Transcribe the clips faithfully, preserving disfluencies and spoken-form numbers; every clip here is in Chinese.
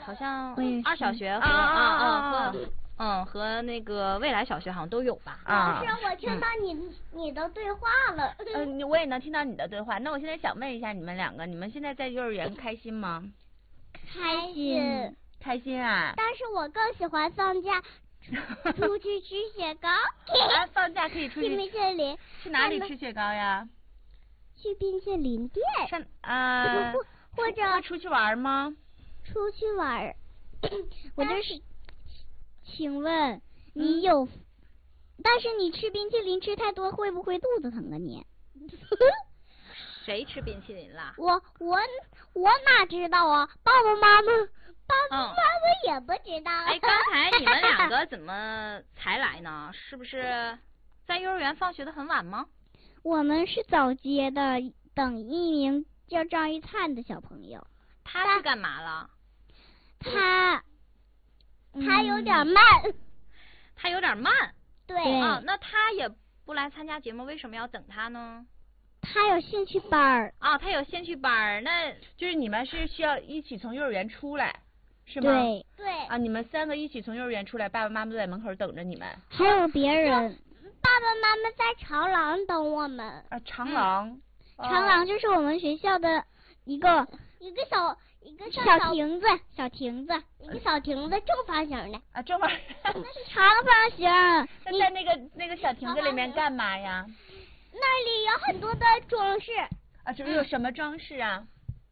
好像嗯二小学和啊啊和嗯和那个未来小学好像都有吧？ 老师，我听到你、嗯、你的对话了。 嗯、呃，我也能听到你的对话。那我现在想问一下你们两个，你们现在在幼儿园开心吗？ 开心。 开心啊！ 但是我更喜欢放假出去吃雪糕。 啊，放假可以出去吃冰淇淋。 去哪里吃雪糕呀？ 去冰淇淋店。 上啊、呃， 或者出去玩吗？ 出去玩。我就是，请问你有？嗯、但是你吃冰淇淋吃太多会不会肚子疼啊你？ 谁吃冰淇淋啦？ 我我我哪知道啊？爸爸妈妈。爸爸妈妈也不知道。 哎，刚才你们两个怎么才来呢？是不是在幼儿园放学的很晚吗？ 我们是早接的，等一名叫张一灿的小朋友。 他是干嘛了？ 他他有点慢。 他有点慢。 对。 啊，那他也不来参加节目，为什么要等他呢？ 他有兴趣班儿。 啊，他有兴趣班儿，那就是你们是需要一起从幼儿园出来。是吗？ 对对啊，你们三个一起从幼儿园出来，爸爸妈妈都在门口等着你们。 还有别人，爸爸妈妈在长廊等我们。 啊，长廊。 嗯哦、长廊就是我们学校的一个一个小一个小亭子，小亭子，一个小亭子正方形的。 啊，正方形。 那是长方形。 那在那个那个小亭子里面干嘛呀？ 那里有很多的装饰。 啊，这有什么装饰啊？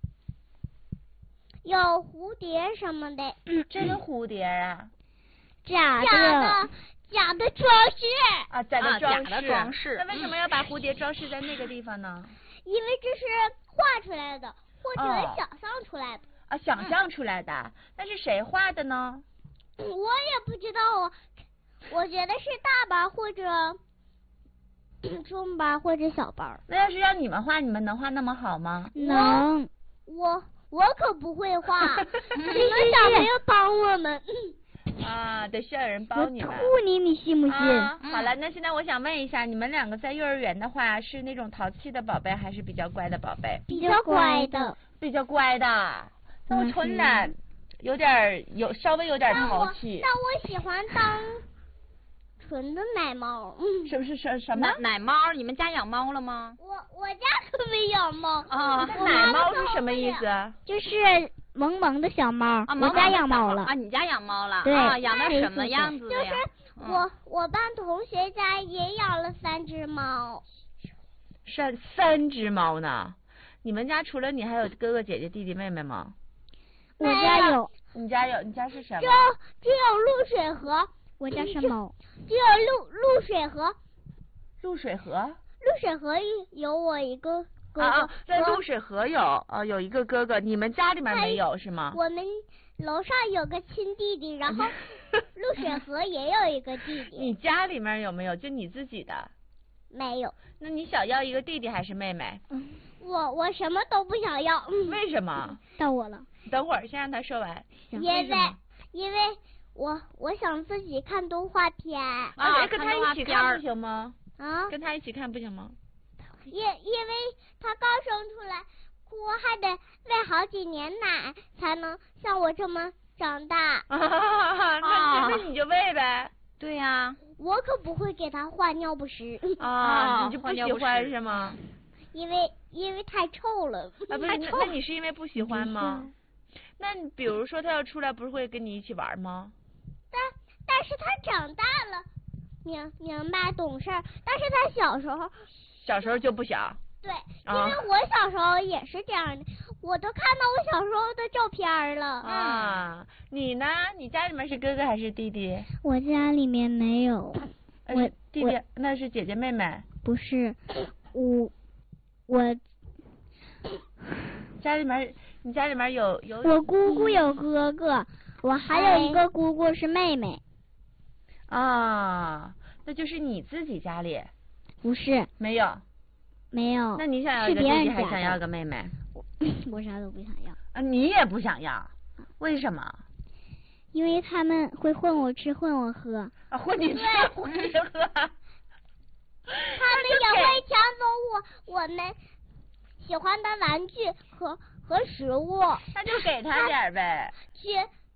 有蝴蝶什么的。 嗯，真的蝴蝶啊？ 假的。假的假的装饰。 啊，假的装饰。 啊、假的装饰。 那为什么要把蝴蝶装饰在那个地方呢？ 因为这是画出来的，或者想象出来的。 哦、啊，想象出来的。嗯、那是谁画的呢？ 我也不知道啊，我觉得是大班或者中班或者小班。 那要是让你们画，你们能画那么好吗？ 能。我。我可不会画，你们小朋友帮我们。 啊，得需要有人帮你们。 我吐你，你信不信？ 啊、好了，那现在我想问一下，你们两个在幼儿园的话，是那种淘气的宝贝，还是比较乖的宝贝？ 比较乖的。 比较乖的。那我春呢，有点有稍微有点淘气。 但我喜欢当纯的奶猫。 嗯，是不是什什么奶猫？你们家养猫了吗？ 我我家可没养猫。 啊，奶猫是什么意思？ 就是萌萌的小猫。 啊， 我家养猫了。 啊，你家养猫了？ 对。 啊，养的什么样子的呀？ 就是我我班同学家也养了三只猫。 三三只猫呢？你们家除了你还有哥哥姐姐弟弟妹妹吗？ 我家有。 你家有？你家是什么？ 只有只有露水河。我家是猫。只有露露水河。 露水河。 露水河有我一个哥哥。 啊，在露水河有啊，有一个哥哥，你们家里面没有是吗？ 我们楼上有个亲弟弟，然后露水河也有一个弟弟。 你家里面有没有？就你自己的？ 没有。 那你想要一个弟弟还是妹妹？ 嗯，我我什么都不想要。 为什么？ 到我了。 等会儿先让他说完。 因为因为我我想自己看动画片。 啊，跟他一起看不行吗？ 啊， 跟他一起看不行吗？ 因因为他刚生出来，哭还得喂好几年奶才能像我这么长大。 啊，那那你就喂呗。 对呀、啊， 我可不会给他换尿不湿。 啊，你就不喜欢是吗？ 因为因为太臭了。 啊，不是，那那你是因为不喜欢吗？那你比如说他要出来，不是会跟你一起玩吗？ 但但是他长大了。明明白懂事，但是他小时候， 小时候就不想。 对，因为我小时候也是这样的，我都看到我小时候的照片了。 啊，你呢？你家里面是哥哥还是弟弟？ 我家里面没有。 我弟弟那是姐姐妹妹。 不是，我我家里面，你家里面有有。 我姑姑有哥哥，我还有一个姑姑是妹妹。 啊，那就是你自己家里？ 不是， 没有， 没有。 那你想要一个弟弟，还想要个妹妹？ 我我啥都不想要。 啊，你也不想要？为什么？ 因为他们会混我吃，混我喝。 啊，混你吃，混你喝。 他们也会抢走我我们喜欢的玩具和和食物。 那就给他点呗。 去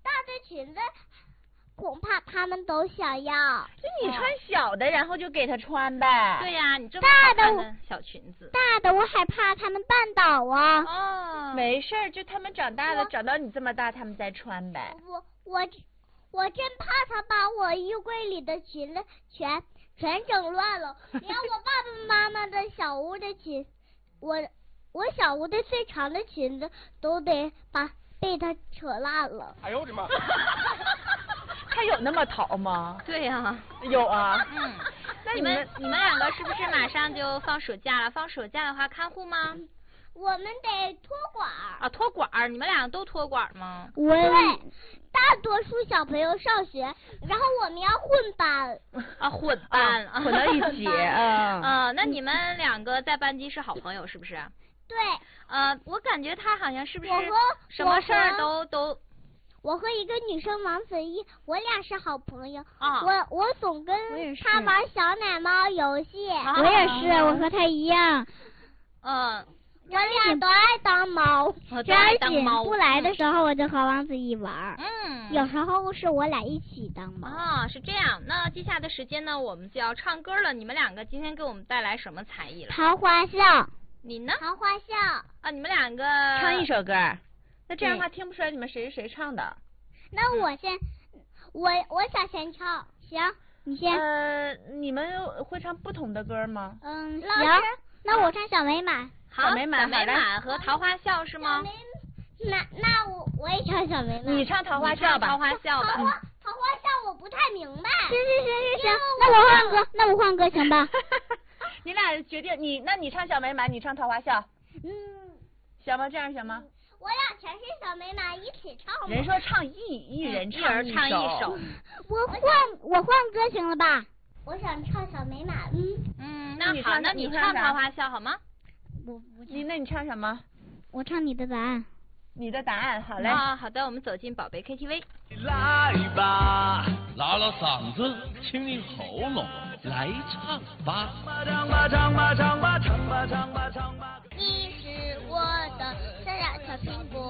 大的裙子，恐怕他们都想要。 就你穿小的，然后就给他穿呗。 对呀、啊，你这么好看的小裙子。 大的我害怕他们绊倒啊。 哦， 没事儿，就他们长大了，长到你这么大，他们再穿呗。 我我我真怕他把我衣柜里的裙子全全整乱了，连我爸爸妈妈的小屋的裙，我我小屋的最长的裙子都得把被他扯烂了。 哎呦我的妈！ 他有那么淘吗？ 对呀、啊， 有啊。 嗯， 那你们你们两个是不是马上就放暑假了？放暑假的话，看护吗？ 我们得托管啊，托管儿，你们俩都托管吗？ 我对，大多数小朋友上学，然后我们要混班。 啊，混班， 啊、混到一起啊。 啊，那你们两个在班级是好朋友是不是？ 对。 呃，我感觉他好像是不是我和什么事儿都都。 我和一个女生王子怡，我俩是好朋友。 啊。 我我总跟她玩小奶猫游戏。 啊、 我也是，我和她一样。 嗯。 我俩都爱当猫， 都爱当猫。 不来的时候，我就和王子怡玩。 嗯。 有时候是我俩一起当猫。 啊，是这样。那接下来的时间呢，我们就要唱歌了。你们两个今天给我们带来什么才艺了？ 桃花笑。 你呢？ 桃花笑。 啊，你们两个唱一首歌。那这样的话听不出来你们谁是谁唱的。 那我先，我我想先唱，行，你先。 呃，你们会唱不同的歌吗？ 嗯，行。那我唱小美满。 好，小美满和桃花笑是吗？ 那那我我也唱小美满。 你唱桃花笑吧。 桃花笑吧。 桃花桃花笑我不太明白。行行行行行，那我换歌，那我换歌行吧？ 你俩决定，你那你唱小美满，你唱桃花笑。 嗯。 行吗？这样行吗？ 我俩全是小美满，一起唱。 人说唱一一人唱一唱一首。 我换我换歌行了吧？我想唱小美满。嗯嗯，那好，那你唱桃花笑好吗？ 我你那你唱什么？ 我唱你的答案。 你的答案，好嘞。 啊，好的，我们走进宝贝 K T V。 来吧，拉拉嗓子，清清喉咙，来唱吧。唱吧唱吧唱吧唱吧唱吧唱吧。 你是我的小小小苹果。